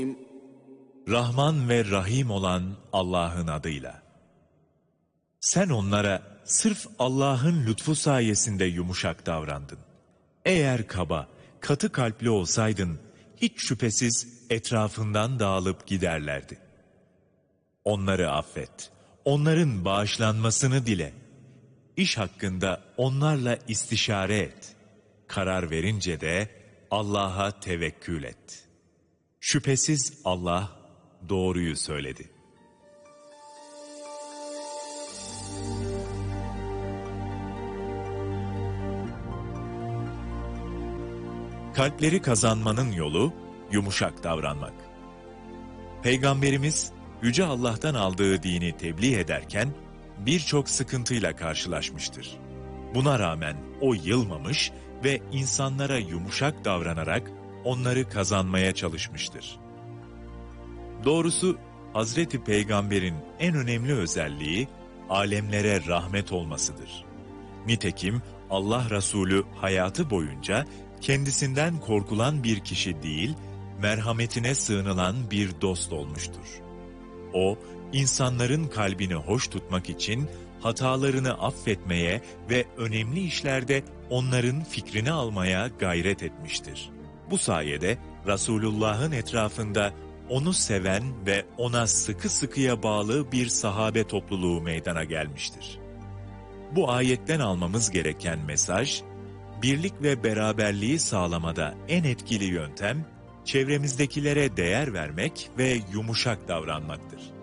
Rahman ve Rahim olan Allah'ın adıyla. Sen onlara sırf Allah'ın lütfu sayesinde yumuşak davrandın. Eğer kaba, katı kalpli olsaydın, hiç şüphesiz etrafından dağılıp giderlerdi. Onları affet, onların bağışlanmasını dile. İş hakkında onlarla istişare et. Karar verince de Allah'a tevekkül et. Şüphesiz Allah doğruyu söyledi. Kalpleri kazanmanın yolu yumuşak davranmak. Peygamberimiz Yüce Allah'tan aldığı dini tebliğ ederken birçok sıkıntıyla karşılaşmıştır. Buna rağmen o yılmamış ve insanlara yumuşak davranarak onları kazanmaya çalışmıştır. Doğrusu Hazreti Peygamber'in en önemli özelliği alemlere rahmet olmasıdır. Nitekim Allah Resulü hayatı boyunca kendisinden korkulan bir kişi değil, merhametine sığınılan bir dost olmuştur. O, insanların kalbini hoş tutmak için hatalarını affetmeye ve önemli işlerde onların fikrini almaya gayret etmiştir. Bu sayede Resulullah'ın etrafında onu seven ve ona sıkı sıkıya bağlı bir sahabe topluluğu meydana gelmiştir. Bu ayetten almamız gereken mesaj, birlik ve beraberliği sağlamada en etkili yöntem, çevremizdekilere değer vermek ve yumuşak davranmaktır.